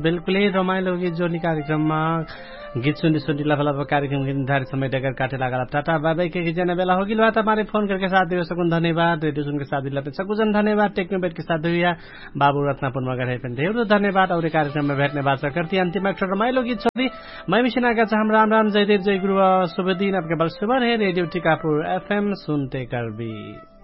बिल्कुलै रमाइलो गीत जोडी कार्यक्रममा गीत सुनी सुनी लफलफ कार्यक्रम के निर्धारित समय डगर काटे लगा टाटा बाय के जना बेला होगी बात हमारे फोन करके साथ दियो सकून धन्यवाद रेडियो सुन के साथ दिला पे सकुजन धन्यवाद टेक्नोबेट के साथ दिया बाबू रत्नापुर मगर है धेरै धन्यवाद और कार्यक्रम में भेटने बात करती अंतिम एक रमाइलो गीत छोड़ी मैं मिशन आगा हम राम राम जयदेव जय गुरु शुभ दिन आपके बल शुभ है रेडियो टीकापुर FM सुनते करबी।